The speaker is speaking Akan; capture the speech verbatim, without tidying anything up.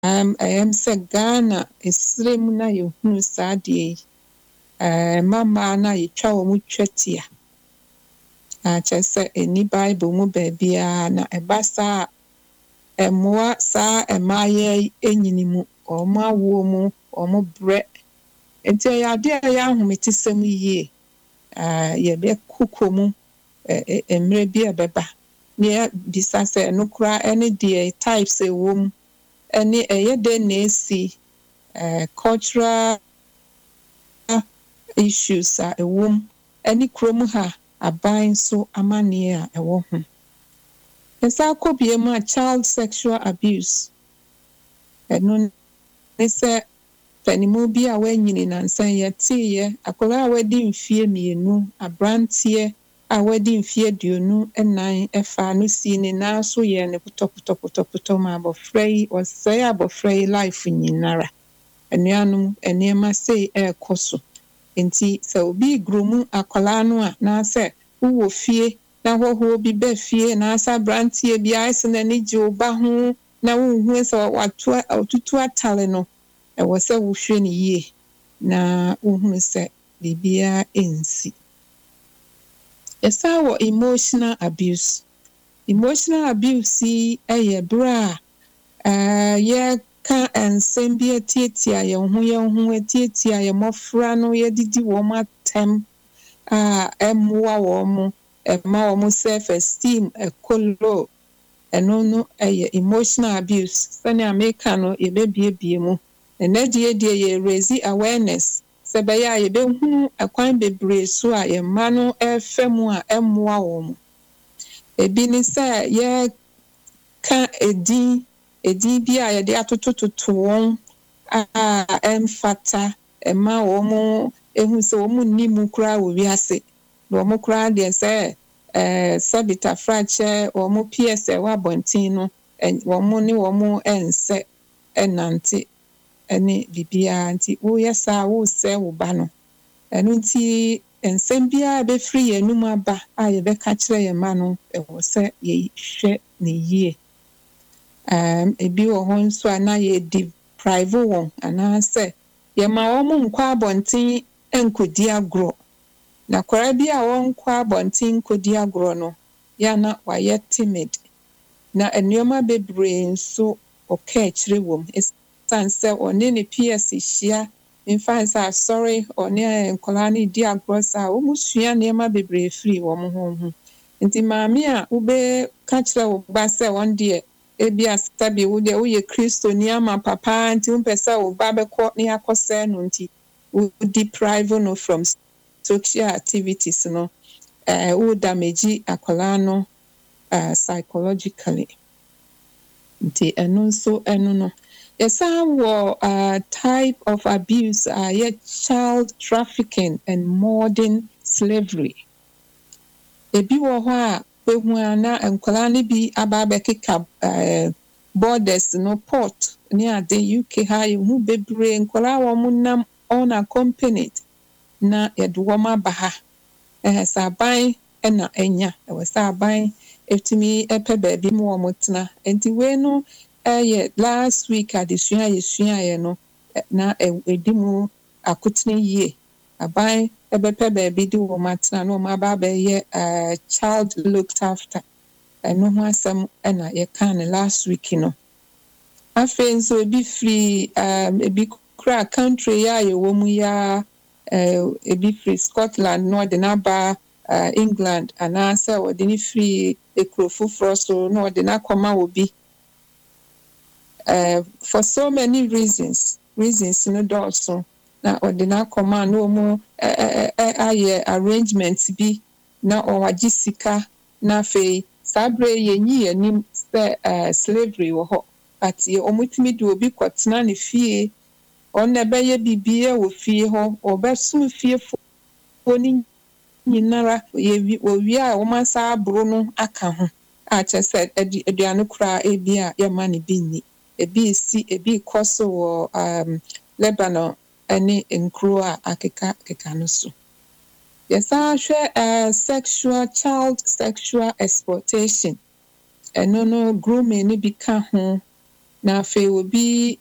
um I am say Ghana esrem na yehunu saa de eh mama na yetwa wo mu twetia a chese eni Bible mu baabia na ebasa emoa saa emaye enyini mu omo awo mu omo bre enti ya de ya ahometisem yie ah ye be kukomu emre bi ebeba ne bisa se no kura ene de types ewom ene eye de na esi eh cultural issues a ewom ene krom ha aban so amane a ewo ho esa kobie ma child sexual abuse eno ne se panimu bi a wanyini nansan yetiye akola a wadi mfie mienu abrantie a wadi mfie duonu enan efa no si ne na so ye ne putoputoputoputo ma abofrei osai abofrei life nyinara enuanum enema sei ekoso enti se obi gromu akola no a na se wo fie na hoho bi ba fie na asa brantie bi aise na ni ji oba ho na wo hu se watu otutu atale no e wo se wo hwe ne yie na wo hu se bibia ensi esa wo emotional abuse emotional abuse eye bra eh ye ka ensem bi atietia ye ho ye ho atietia ye mofra no ye didi wo matem a emwa wo mo ema wo mo self esteem ekolo eno no eye emotional abuse sani America no ye bebiebie mu ene die die ye raise awareness se be ya ye be hu akwan bebre so a ye ma no efemu a emwa wo mo ebi ni se ye ka edi edi bi a ye de atotototo won a emfata ema wo mo ehu se wo mo nimu kura wo wiase wo mo kura de se eh sabita frache wo mo P S wa bontin no wo mo ni wo mo ense enante ene bibia anti wo yesa wo se wo ba no enu nti ensem bia be free enum aba a ye be ka kire ye ma no e wo se ye hwe ne yie um ebi wo ho nso ana ye deprive won ana se ye ma wo mo nkwa bontin enkodi agro na kwara bi a won kwa bontin kodi agro no ya na wa ye timid na enuoma bebre nso oka kire wom sanse one ne P S hia infansa sorry one nkola ne di agro sa wo musua ne ma bebre free wo mo ho ho nti maami a wo be ka kire wo ba se won de ebi asabi wo de wo ye Kristo ni ama papa nti wo pesa wo ba be ko ne akose no nti wo deprive no from social activities no eh wo damage akola no uh, psychologically nti eno so eno no yesa wo uh, type of abuse uh, yeah, child trafficking and modern slavery ebi wo ho a behu ana enkola ne bi aba bekeka uh, borders no port ni ade U K ha hu bebre enkola wo munam unaccompanied na yedo ma baha eh saban na enya e we saban etimi epe baabi mu wo mutena enti we no eh last week adesua yesua ye no na edimu akutene yie aban ebepe baabi di wo matena no ma ba ba ye uh, child looked after eno ho asem na ye kan last week no afen so ebi free um ebi kra country ya ye wo mu ya uh, ebi free Scotland no de na ba uh, England anasa o de ni free ekrofu froso no de na koma obi uh, for so many reasons reasons no also na o de na koma no mu aye arrangements bi na o wagisika na fe sabre ye nyi anim se uh, slavery wo ho but ye omutimi de obi kwotena ne fie on na beye bibie wo fie ho obesu fie fo ni nyinara ye owi a wo masa abro no aka ho a chese eduane kura ebi a ye ma ne binni ebi si ebi koso wo um Lebanon ani nkro a akeka keka no so yesa hwe uh, sexual child sexual exploitation eno no grooming ni bi ka ho na afei obi